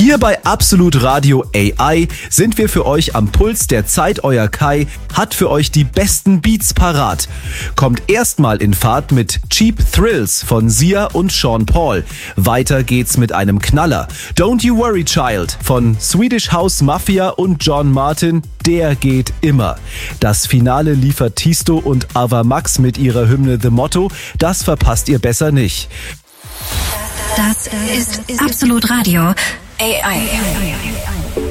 Hier bei Absolut Radio AI sind wir für euch am Puls der Zeit. Euer Kai hat für euch die besten Beats parat. Kommt erstmal in Fahrt mit Cheap Thrills von Sia und Sean Paul. Weiter geht's mit einem Knaller. Don't You Worry Child von Swedish House Mafia und John Martin. Der geht immer. Das Finale liefert Tisto und Ava Max mit ihrer Hymne The Motto. Das verpasst ihr besser nicht. Das ist Absolut Radio AI.